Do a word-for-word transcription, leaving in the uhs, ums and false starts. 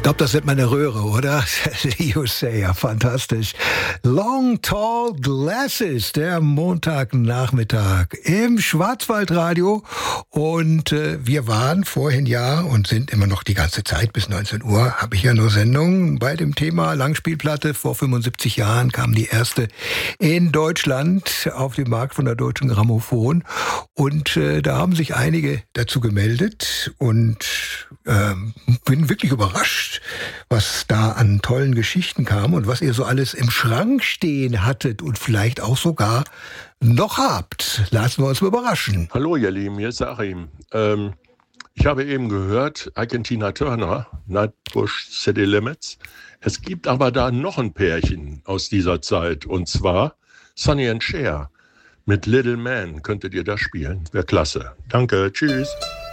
glaube, das wird meine Röhre, oder? You say, ja, fantastisch. Long Tall Glasses, der Montagnachmittag im Schwarzwaldradio. Und äh, wir waren vorhin ja und sind immer noch die ganze Zeit bis neunzehn Uhr, habe ich ja nur Sendungen bei dem Thema Langspielplatte. Vor fünfundsiebzig Jahren kam die erste in Deutschland auf den Markt von der Deutschen Grammophon. Und äh, da haben sich einige dazu gemeldet und äh, bin wirklich überrascht, was da an tollen Geschichten kam und was ihr so alles im Schrank stehen hattet und vielleicht auch sogar noch habt. Lassen wir uns mal überraschen. Hallo ihr Lieben, hier ist Achim. Ähm, ich habe eben gehört, Ike und Tina Turner, Nightbush City Limits. Es gibt aber da noch ein Pärchen aus dieser Zeit, und zwar Sonny and Cher. Mit Little Man könntet ihr das spielen. Wäre klasse. Danke, tschüss.